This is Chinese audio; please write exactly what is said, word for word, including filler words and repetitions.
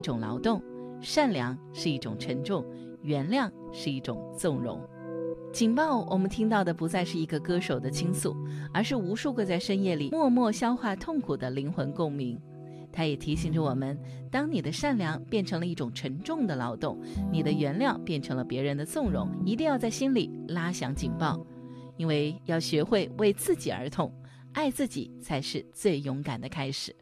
种劳动，善良是一种沉重，原谅是一种纵容。警报我们听到的不再是一个歌手的倾诉，而是无数个在深夜里默默消化痛苦的灵魂共鸣。它也提醒着我们，当你的善良变成了一种沉重的劳动，你的原谅变成了别人的纵容，一定要在心里拉响警报，因为要学会为自己而痛，爱自己才是最勇敢的开始。